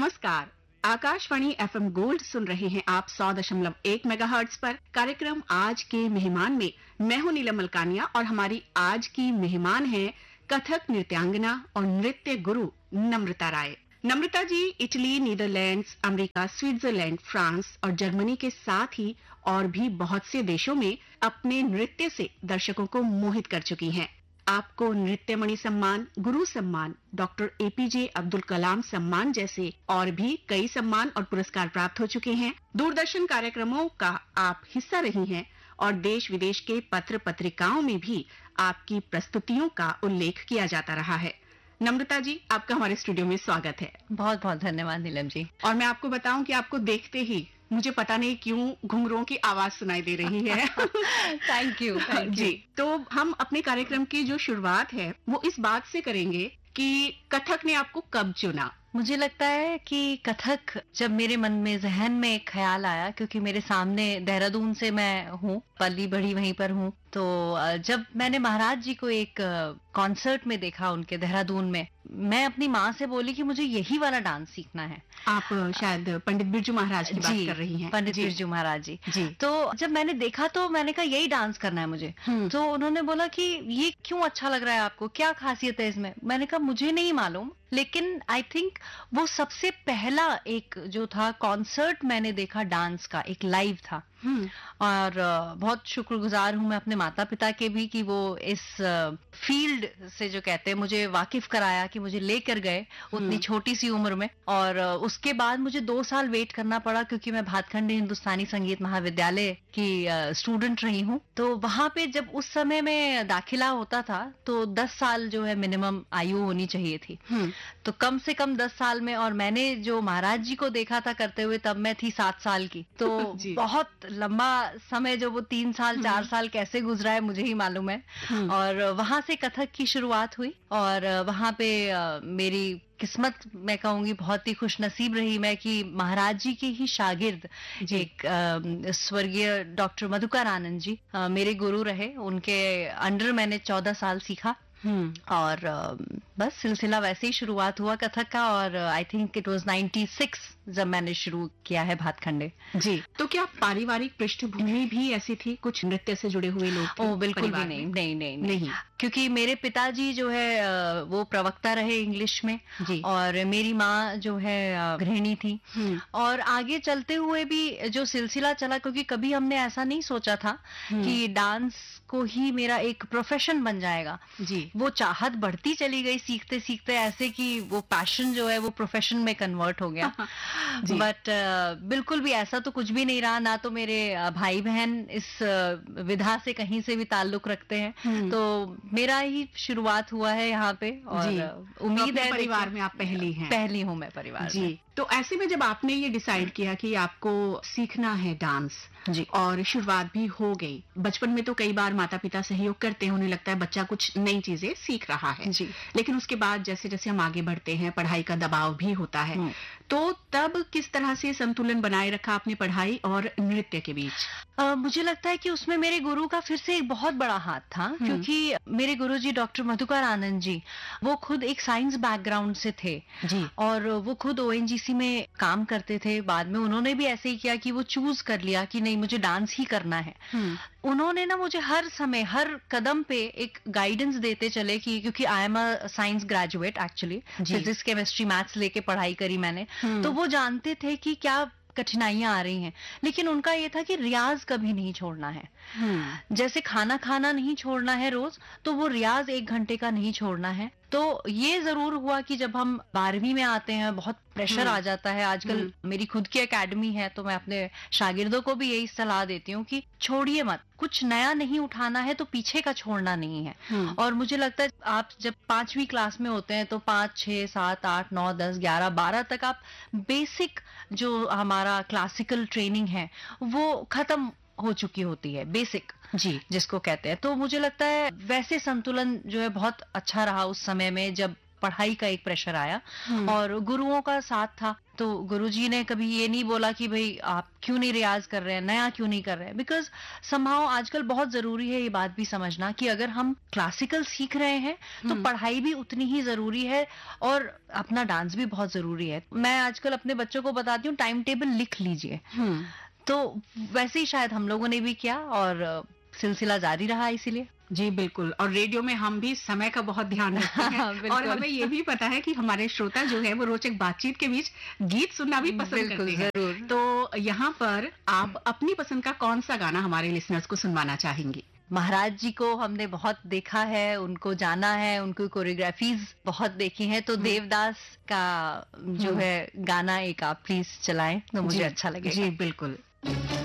नमस्कार। Akashvani FM gold सुन रहे हैं आप 100.1 मेगाहर्ट्ज पर। कार्यक्रम आज के मेहमान में मैं हूं नीलम मलकानिया और हमारी आज की मेहमान है कथक नृत्यांगना और नृत्य गुरु नम्रता राय। नम्रता जी Italy, Netherlands, America, Switzerland, France और जर्मनी के साथ ही और भी बहुत से देशों में अपने नृत्य से दर्शकों को मोहित कर चुकी हैं। आपको नृत्यमणि सम्मान, गुरु सम्मान, डॉक्टर एपीजे अब्दुल कलाम सम्मान जैसे और भी कई सम्मान और पुरस्कार प्राप्त हो चुके हैं। दूरदर्शन कार्यक्रमों का आप हिस्सा रही हैं और देश विदेश के पत्र पत्रिकाओं में भी आपकी प्रस्तुतियों का उल्लेख किया जाता रहा है। नम्रता जी, आपका हमारे स्टूडियो में स्वागत है। बहुत बहुत धन्यवाद नीलम जी। और मैं आपको बताऊं कि आपको देखते ही मुझे पता नहीं क्यों घुंघरुओं की आवाज सुनाई दे रही है। थैंक यू जी। तो हम अपने कार्यक्रम की जो शुरुआत है वो इस बात से करेंगे कि कथक ने आपको कब चुना? मुझे लगता है कि कथक जब मेरे मन में, जहन में एक ख्याल आया, क्योंकि मेरे सामने देहरादून से मैं हूँ, पली बड़ी वहीं पर हूँ, तो जब मैंने महाराज जी को एक कॉन्सर्ट में देखा उनके देहरादून में, मैं अपनी माँ से बोली कि मुझे यही वाला डांस सीखना है। आप शायद पंडित बिरजू महाराज की बात कर रही हैं। पंडित बिरजू महाराज जी। तो जब मैंने देखा तो मैंने कहा यही डांस करना है मुझे। तो उन्होंने बोला कि ये क्यों अच्छा लग रहा है आपको, क्या खासियत है इसमें? मैंने कहा मुझे नहीं मालूम, लेकिन आई थिंक वो सबसे पहला एक जो था कॉन्सर्ट मैंने देखा डांस का, एक लाइव था। और बहुत शुक्रगुजार हूं मैं अपने माता पिता के भी कि वो इस फील्ड से, जो कहते हैं, मुझे वाकिफ कराया, कि मुझे लेकर गए उतनी छोटी सी उम्र में। और उसके बाद मुझे 2 साल वेट करना पड़ा, क्योंकि मैं भातखंडे हिंदुस्तानी संगीत महाविद्यालय की स्टूडेंट रही हूँ। तो वहां पे जब उस समय में दाखिला होता था तो 10 साल जो है मिनिमम आयु होनी चाहिए थी। तो कम से कम 10 साल में, और मैंने जो महाराज जी को देखा था करते हुए तब मैं थी 7 साल की। तो बहुत लंबा समय, जो वो 3 साल 4 साल कैसे गुजरा है मुझे ही मालूम है। और वहां से कथक की शुरुआत हुई और वहां पे मेरी किस्मत, मैं कहूंगी, बहुत ही खुशनसीब रही मैं कि महाराज जी के ही शागिर्द एक स्वर्गीय डॉक्टर मधुकर आनंद जी मेरे गुरु रहे। उनके अंडर मैंने 14 साल सीखा और बस सिलसिला वैसे ही शुरुआत हुआ कथक का। और आई थिंक इट वाज 96 जब मैंने शुरू किया है भातखंडे जी। तो क्या पारिवारिक पृष्ठभूमि भी ऐसी थी, कुछ नृत्य से जुड़े हुए लोग थे? बिल्कुल भी नहीं। क्योंकि मेरे पिताजी जो है वो प्रवक्ता रहे इंग्लिश में जी। और मेरी माँ जो है गृहिणी थी। और आगे चलते हुए भी जो सिलसिला चला, क्योंकि कभी हमने ऐसा नहीं सोचा था कि डांस को ही मेरा एक प्रोफेशन बन जाएगा जी। वो चाहत बढ़ती चली गई सीखते सीखते, ऐसे कि वो पैशन जो है वो प्रोफेशन में कन्वर्ट हो गया। बट बिल्कुल भी ऐसा तो कुछ भी नहीं रहा। ना तो मेरे भाई बहन इस विधा से कहीं से भी ताल्लुक रखते हैं। तो मेरा ही शुरुआत हुआ है यहाँ पे। और उम्मीद है परिवार में आप पहली हूँ मैं परिवार जी में। तो ऐसे में जब आपने ये डिसाइड किया कि आपको सीखना है डांस जी, और शुरुआत भी हो गई, बचपन में तो कई बार माता पिता सहयोग करते हैं, उन्हें लगता है बच्चा कुछ नई चीजें सीख रहा है जी। लेकिन उसके बाद जैसे जैसे हम आगे बढ़ते हैं, पढ़ाई का दबाव भी होता है। तो तब किस तरह से संतुलन बनाए रखा आपने पढ़ाई और नृत्य के बीच? मुझे लगता है कि उसमें मेरे गुरु का फिर से एक बहुत बड़ा हाथ था, क्योंकि मेरे गुरु जी डॉक्टर मधुकर आनंद जी, वो खुद एक साइंस बैकग्राउंड से थे जी। और वो खुद ओएनजीसी में काम करते थे। बाद में उन्होंने भी ऐसे ही किया कि वो चूज कर लिया कि नहीं, मुझे डांस ही करना है। उन्होंने ना मुझे हर समय, हर कदम पे एक गाइडेंस देते चले कि, क्योंकि I am a science graduate actually, physics chemistry maths लेके पढ़ाई करी मैंने। तो वो जानते थे कि क्या कठिनाइयां आ रही हैं, लेकिन उनका ये था कि रियाज कभी नहीं छोड़ना है। जैसे खाना खाना नहीं छोड़ना है रोज, तो वो रियाज 1 घंटे का नहीं छोड़ना है। तो ये जरूर हुआ कि जब हम 12वीं में आते हैं बहुत प्रेशर आ जाता है। आजकल मेरी खुद की एकेडमी है, तो मैं अपने शागिर्दों को भी यही सलाह देती हूँ कि छोड़िए मत, कुछ नया नहीं उठाना है तो पीछे का छोड़ना नहीं है। और मुझे लगता है आप जब 5वीं क्लास में होते हैं तो 5, 6, 7, 8, 9, 10, 11, 12 तक आप बेसिक जो हमारा क्लासिकल ट्रेनिंग है वो खत्म हो चुकी होती है, बेसिक जी जिसको कहते हैं। तो मुझे लगता है वैसे संतुलन जो है बहुत अच्छा रहा उस समय में, जब पढ़ाई का एक प्रेशर आया और गुरुओं का साथ था, तो गुरुजी ने कभी ये नहीं बोला कि भाई आप क्यों नहीं रियाज कर रहे हैं, नया क्यों नहीं कर रहे हैं, बिकॉज समहाउ आजकल बहुत जरूरी है ये बात भी समझना कि अगर हम क्लासिकल सीख रहे हैं तो पढ़ाई भी उतनी ही जरूरी है और अपना डांस भी बहुत जरूरी है। मैं आजकल अपने बच्चों को बताती हूँ टाइम टेबल लिख लीजिए, तो वैसे ही शायद हम लोगों ने भी किया और सिलसिला जारी रहा इसीलिए। जी बिल्कुल, और रेडियो में हम भी समय का बहुत ध्यान रखते हैं और हमें ये भी पता है कि हमारे श्रोता जो है वो रोचक बातचीत के बीच गीत सुनना भी पसंद करते हैं। जरूर। तो यहाँ पर आप अपनी पसंद का कौन सा गाना हमारे लिसनर्स को सुनवाना चाहेंगी? महाराज जी को हमने बहुत देखा है, उनको जाना है, उनकी कोरियोग्राफीज बहुत देखी हैं, तो देवदास का जो है गाना एक आप प्लीज चलाएं तो मुझे अच्छा लगेगा। जी बिल्कुल।